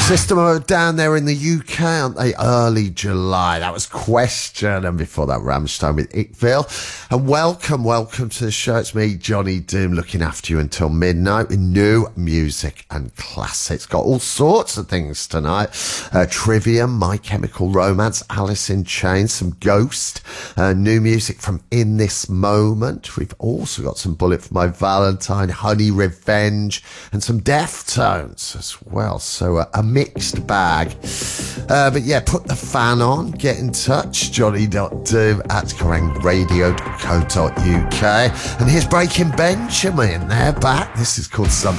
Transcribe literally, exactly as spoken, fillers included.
System are down there in the U K, aren't they? Early July. That was Question, and before that, Rammstein with Ickville. And welcome, welcome to the show. It's me, Johnny Doom, looking after you until midnight with new music and classics. Got all sorts of things tonight. Uh, trivia, My Chemical Romance, Alice in Chains, some Ghost, uh, new music from In This Moment. We've also got some Bullet for My Valentine, Honey Revenge, and some Deftones as well. So uh, a mixed bag. Uh, but yeah, put the fan on, get in touch, johnny.doom at kerrang radio dot co dot uk. And here's Breaking Benjamin, they're back. This is called Some